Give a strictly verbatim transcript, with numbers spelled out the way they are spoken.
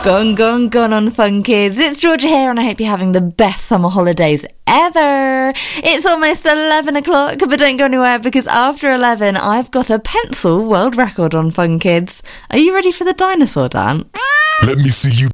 Gone, gone, gone on Fun Kids. It's Georgia here and I hope you're having the best summer holidays ever. It's almost eleven o'clock, but don't go anywhere because after eleven I've got a pencil world record on Fun Kids. Are you ready for the dinosaur dance? Let me see you